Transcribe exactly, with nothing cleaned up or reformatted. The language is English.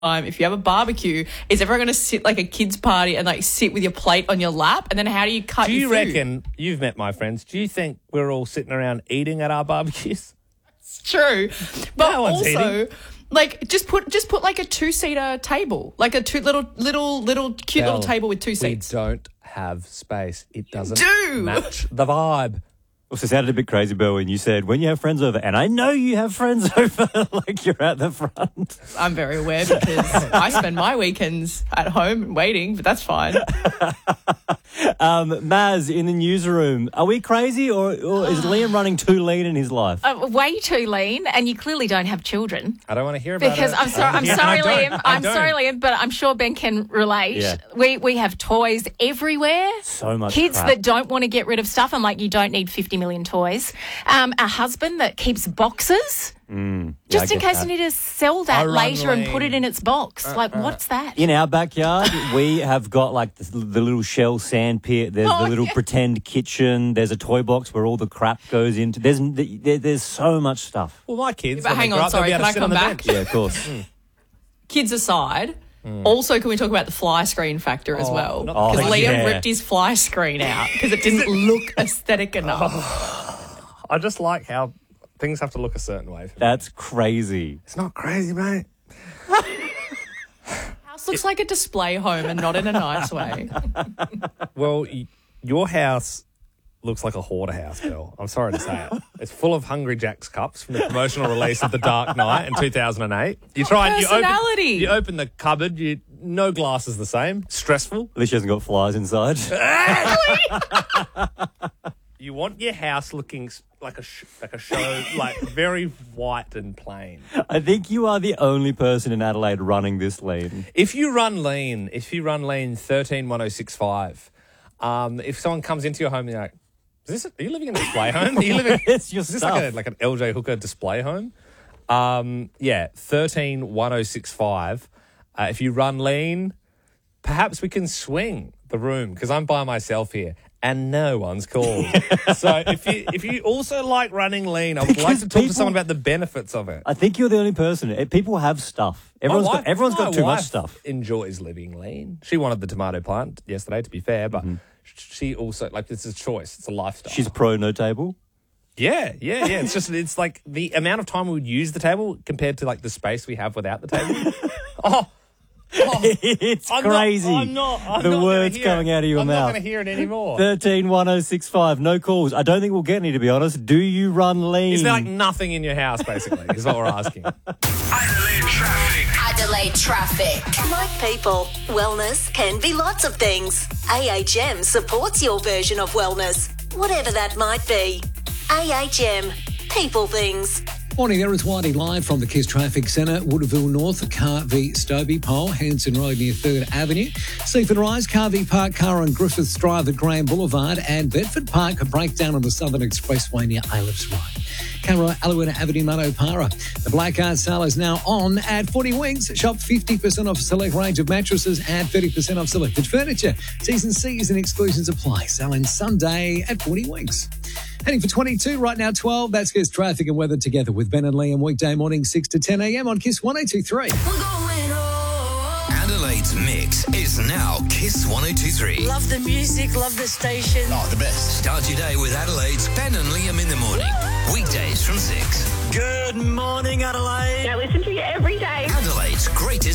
time, if you have a barbecue, is everyone going to sit like a kid's party and like sit with your plate on your lap? And then how do you cut Do you your food? reckon, you've met my friends, do you think we're all sitting around eating at our barbecues? It's true. But No one's also, eating. like, just put just put like a two-seater table, like a two little, little, little, cute little Belle, table with two We seats. don't have space. It doesn't do. match the vibe. Also sounded a bit crazy, Bill, when you said, when you have friends over, and I know you have friends over, like you're at the front. I'm very aware because I spend my weekends at home waiting, but that's fine. Um, Maz, in the newsroom, are we crazy or, or is Liam running too lean in his life? Uh, way too lean, and you clearly don't have children. I don't want to hear about Because it. I'm sorry, I'm Yeah, sorry, I don't. Liam. I I'm don't. sorry, Liam, but I'm sure Ben can relate. Yeah. We we have toys everywhere. So much Kids crap. that don't want to get rid of stuff. I'm like, you don't need fifty million toys. Um, a husband that keeps boxes. Mm, yeah, Just I in get case that. you need to sell that I run later and lean. put it in its box. like, what's that? In our backyard, we have got like the, the little shell sand pit. There's Oh, the little yeah. pretend kitchen. There's a toy box where all the crap goes into. There's there, there's so much stuff. Well, my kids, But when they hang grow on, up, they'll sorry, be able can to I sit come on the back? bench. Yeah, of course. Kids aside, also can we talk about the fly screen factor as Oh, well? not the Because fly- Liam yeah. ripped his fly screen out because it didn't look aesthetic enough. I just like how things have to look a certain way. For me. That's crazy. It's not crazy, mate. House looks like a display home and not in a nice way. Well, y- your house looks like a hoarder house, Bill. I'm sorry to say it. It's full of Hungry Jack's cups from the promotional release of The Dark Knight in two thousand eight. You try and you open, personality. you open the cupboard, you no glass is the same. Stressful. At least she hasn't got flies inside. You want your house looking s- like a sh- like a show, like very white and plain. I think you are the only person in Adelaide running this lane. If you run lean, if you run lean thirteen one oh six five, um, if someone comes into your home and you're like, is this, are you living in a display home? Are you living, It's your is this stuff. like, a, like an L J Hooker display home? Um, yeah, thirteen one oh six five. Uh, if you run lean, perhaps we can swing the room because I'm by myself here. And no one's called. So if you if you also like running lean, I would like Because to talk to people- someone about the benefits of it. I think you're the only person. Eh, People have stuff. Everyone's My got, wife- everyone's got my too much wife stuff. Enjoys living lean. She wanted the tomato plant yesterday, to be fair, but Mm-hmm. she also like it's a choice. It's a lifestyle. She's pro no table. yeah, yeah, yeah. It's just it's like the amount of time we would use the table compared to like the space we have without the table. oh. It's I'm not- crazy. I'm not. I'm the not gonna words hear coming it. out of your I'm mouth. not going to hear it anymore. Thirteen one oh six five. No calls. I don't think we'll get any, to be honest. Do you run lean? Is there like nothing in your house, basically? Is what we're asking. Adelaide traffic. Adelaide traffic. Like people, wellness can be lots of things. A H M supports your version of wellness, whatever that might be. A H M, people things. Morning there, it's Whitey live from the Kiss Traffic Centre, Woodville North, Car v Stobie Pole, Hanson Road near third Avenue, Seaford Rise, Car v Park Car on Griffiths Drive at Graham Boulevard, and Bedford Park, a breakdown on the Southern Expressway near Ailifs Road. Canberra, Alouetta Avenue, Manopara. The Black Art sale is now on at forty Winks. Shop fifty percent off a select range of mattresses and thirty percent off selected furniture. T's and C's and exclusions apply. Selling Sunday at forty Winks. Heading for twenty-two, right now twelve. That's Kiss Traffic and Weather together with Ben and Liam weekday morning six to ten a.m. on Kiss one oh two three. Adelaide's mix is now Kiss one oh two three. Love the music, love the station. Oh, the best. Start your day with Adelaide's Ben and Liam in the morning. Weekdays from six. Good morning, Adelaide. I listen to you every day. Adelaide's greatest